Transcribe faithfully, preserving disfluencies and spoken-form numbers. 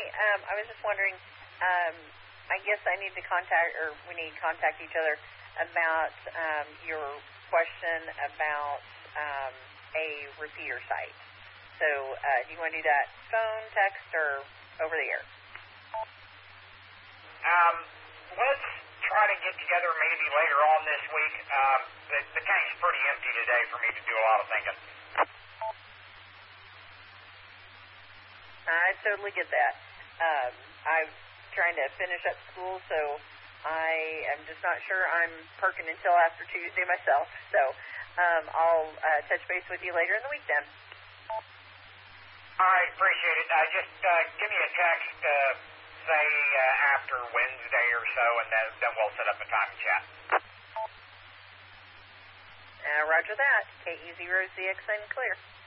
Um, I was just wondering, um, I guess I need to contact, or we need to contact each other about um, your question about um, a repeater site. So uh, do you want to do that phone, text, or over the air? Um, let's try to get together maybe later on this week. Um, the, the tank's pretty empty today for me to do a lot of thinking. I totally get that. Um, I'm trying to finish up school, so I am just not sure I'm perking until after Tuesday myself. So um, I'll uh, touch base with you later in the week then. All right, appreciate it. Uh, just uh, give me a text, uh, say uh, after Wednesday or so, and then, then we'll set up a time to chat. Uh, roger that. K E zero Z X N clear.